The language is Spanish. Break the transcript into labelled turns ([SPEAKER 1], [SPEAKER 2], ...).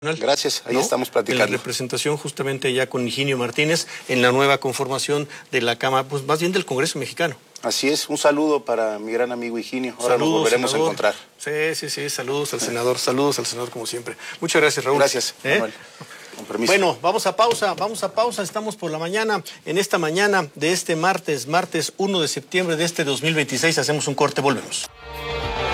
[SPEAKER 1] Gracias, ahí
[SPEAKER 2] ¿no?
[SPEAKER 1] estamos
[SPEAKER 2] En
[SPEAKER 1] platicando.
[SPEAKER 2] la representación justamente ya con Higinio Martínez en la nueva conformación de la Cámara, pues más bien del Congreso Mexicano.
[SPEAKER 1] Así es, un saludo para mi gran amigo Higinio. Ahora
[SPEAKER 2] Saludos,
[SPEAKER 1] nos volveremos
[SPEAKER 2] senador.
[SPEAKER 1] a encontrar.
[SPEAKER 2] Sí, saludos al senador como siempre. Muchas gracias, Raúl.
[SPEAKER 1] Gracias, Manuel. Con permiso.
[SPEAKER 2] Bueno, vamos a pausa, estamos por la mañana, en esta mañana de este martes 1 de septiembre de este 2026, hacemos un corte, volvemos.